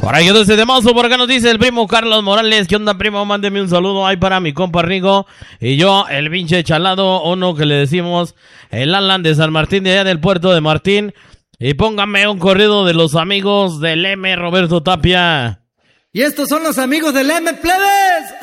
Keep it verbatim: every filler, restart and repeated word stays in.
Por ahí quedó ese temazo, por acá nos dice el primo Carlos Morales. ¿Qué onda, primo? Mándeme un saludo ahí para mi compa Rigo. Y yo, el pinche chalado, uno que le decimos el Alan de San Martín, de allá del puerto de Martín. Y póngame un corrido de los amigos del M. Roberto Tapia. Y estos son los amigos del M, plebes.